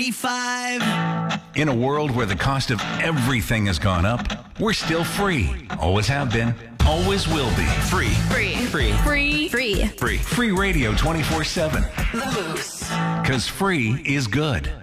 In a world where the cost of everything has gone up, we're still free. Always have been. Always will be. Free. Free. Free. Free. Free. Free. Free radio 24/7. The Moose. Because free is good.